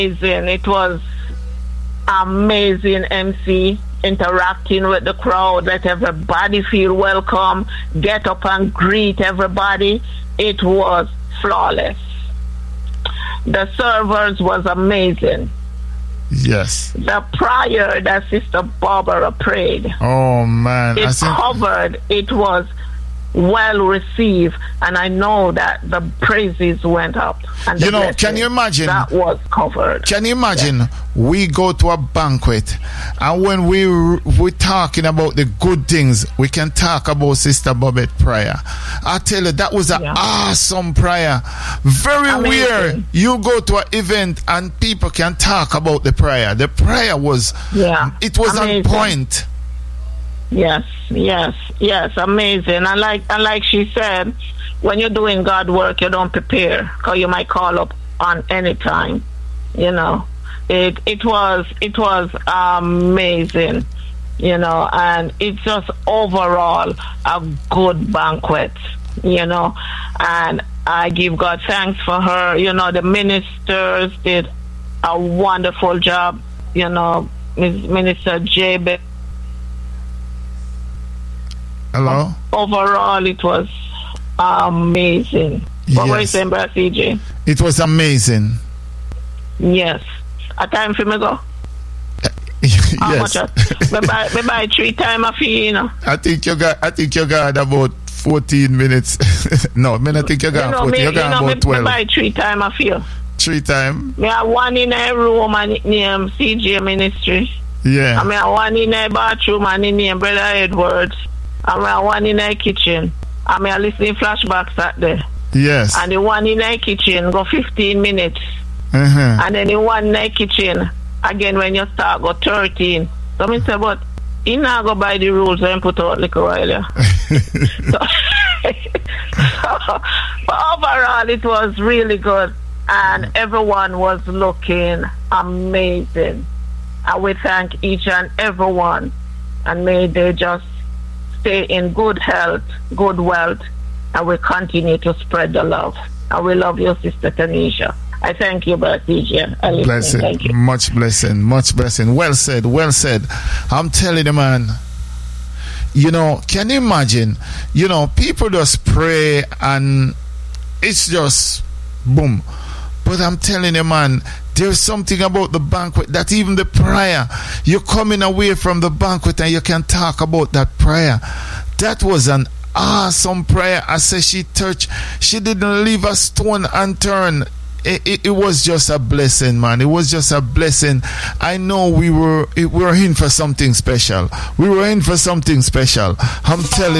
amazing. It was amazing, MC, interacting with the crowd, let everybody feel welcome, get up and greet everybody. It was flawless. The servers was amazing. Yes. The prayer that Sister Barbara prayed. Oh man. It covered. It was well received, and I know that the praises went up. And can you imagine? That was covered. Can you imagine? We go to a banquet, and when we're talking about the good things, we can talk about Sister Bobette prayer. I tell you, that was an awesome prayer. Very amazing. Weird. You go to an event and people can talk about the prayer. The prayer was, it was amazing. On point. Yes, amazing. And like she said, when you're doing God work, you don't prepare, because you might call up on any time. It was amazing, and it's just overall a good banquet, and I give God thanks for her. The ministers did a wonderful job. Minister J. Hello? Overall, it was amazing. What were you saying, Brother CJ? It was amazing. Yes. A time for me go? Yes. Me buy 3 times a fee, I think you got about 14 minutes. No, I think you got 14. You got about 12. Me buy 3 times a fee. 3 times? Me have one in a room and it name CJ Ministry. Yeah. And me have one in a bathroom and it name Brother Edwards. And we have one in the kitchen. And I listening flashbacks at there. Yes. And the one in the kitchen go 15 minutes. And then the one in the kitchen, again, when you start, go 13. So I say, but he not go by the rules and put out liquor earlier. But overall, it was really good. And everyone was looking amazing. And we thank each and every one. And may they just stay in good health, good wealth, and we continue to spread the love. And we love you, Sister Tanisha. I thank you, Brother CJ. Blessing. Thank you. Much blessing. Well said. I'm telling you, man. Can you imagine? People just pray and it's just boom. But I'm telling you, man, there's something about the banquet that even the prayer, you're coming away from the banquet and you can talk about that prayer. That was an awesome prayer. I say she didn't leave a stone unturned. It was just a blessing, man. It was just a blessing. I know we were in for something special. I'm telling